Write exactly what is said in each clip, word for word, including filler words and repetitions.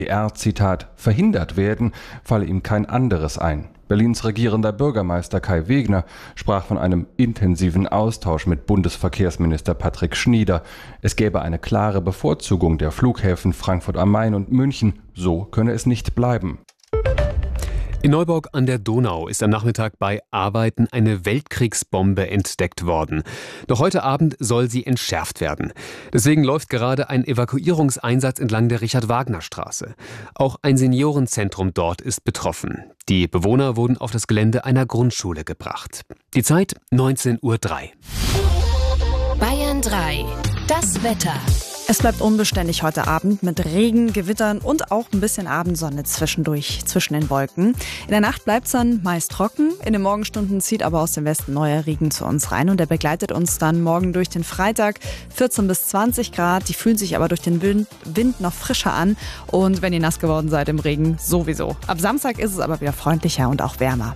R, Zitat, verhindert werden, falle ihm kein anderes ein. Berlins regierender Bürgermeister Kai Wegner sprach von einem intensiven Austausch mit Bundesverkehrsminister Patrick Schnieder. Es gäbe eine klare Bevorzugung der Flughäfen Frankfurt am Main und München. So könne es nicht bleiben. In Neuburg an der Donau ist am Nachmittag bei Arbeiten eine Weltkriegsbombe entdeckt worden. Doch heute Abend soll sie entschärft werden. Deswegen läuft gerade ein Evakuierungseinsatz entlang der Richard-Wagner-Straße. Auch ein Seniorenzentrum dort ist betroffen. Die Bewohner wurden auf das Gelände einer Grundschule gebracht. Die Zeit neunzehn Uhr drei. Bayern drei. Das Wetter. Es bleibt unbeständig heute Abend mit Regen, Gewittern und auch ein bisschen Abendsonne zwischendurch, zwischen den Wolken. In der Nacht bleibt es dann meist trocken. In den Morgenstunden zieht aber aus dem Westen neuer Regen zu uns rein und der begleitet uns dann morgen durch den Freitag. vierzehn bis zwanzig Grad, die fühlen sich aber durch den Wind, Wind noch frischer an und wenn ihr nass geworden seid im Regen, sowieso. Ab Samstag ist es aber wieder freundlicher und auch wärmer.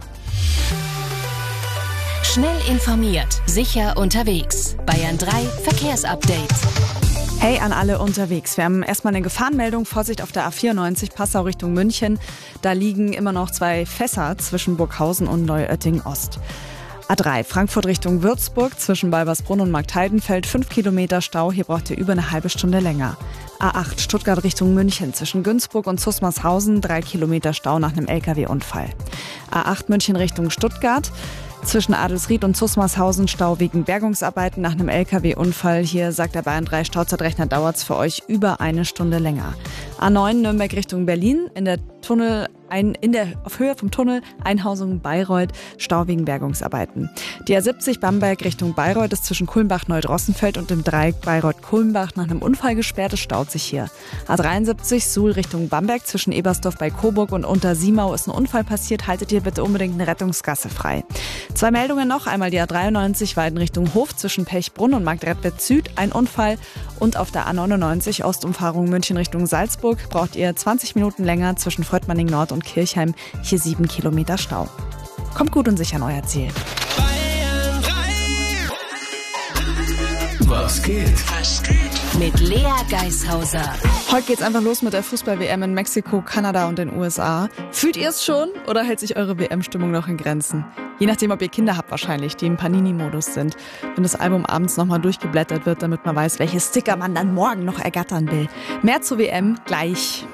Schnell informiert, sicher unterwegs. Bayern drei Verkehrsupdate. Hey an alle unterwegs. Wir haben erstmal eine Gefahrenmeldung. Vorsicht auf der A vierundneunzig, Passau Richtung München. Da liegen immer noch zwei Fässer zwischen Burghausen und Neuötting Ost. A drei, Frankfurt Richtung Würzburg, zwischen Balbersbrunn und Marktheidenfeld, fünf Kilometer Stau. Hier braucht ihr über eine halbe Stunde länger. A acht, Stuttgart Richtung München, zwischen Günzburg und Zusmarshausen, drei Kilometer Stau nach einem L K W-Unfall. A acht, München Richtung Stuttgart. Zwischen Adelsried und Zusmarshausen Stau wegen Bergungsarbeiten nach einem L K W-Unfall. Hier sagt der Bayern drei Stauzeitrechner, dauert es für euch über eine Stunde länger. A neun Nürnberg Richtung Berlin, in der Tunnel, ein, in der, auf Höhe vom Tunnel Einhausung Bayreuth, Stau wegen Bergungsarbeiten. Die A siebzig Bamberg Richtung Bayreuth ist zwischen Kulmbach-Neudrossenfeld und dem Dreieck Bayreuth-Kulmbach nach einem Unfall gesperrt. Es staut sich hier. A dreiundsiebzig Suhl Richtung Bamberg, zwischen Ebersdorf bei Coburg und Untersiemau ist ein Unfall passiert. Haltet hier bitte unbedingt eine Rettungsgasse frei. Zwei Meldungen noch. Einmal die A dreiundneunzig Weiden Richtung Hof zwischen Pechbrunn und Marktredwitz Süd, ein Unfall. Und auf der A neunundneunzig Ostumfahrung München Richtung Salzburg braucht ihr zwanzig Minuten länger zwischen Fröttmanning Nord und Kirchheim. Hier sieben Kilometer Stau. Kommt gut und sicher an euer Ziel. Bayern drei. Was geht? Was geht? Mit Lea Geishauser. Heute geht's einfach los mit der Fußball-W M in Mexiko, Kanada und den U S A. Fühlt ihr es schon oder hält sich eure W M-Stimmung noch in Grenzen? Je nachdem, ob ihr Kinder habt wahrscheinlich, die im Panini-Modus sind. Wenn das Album abends nochmal durchgeblättert wird, damit man weiß, welche Sticker man dann morgen noch ergattern will. Mehr zur W M gleich.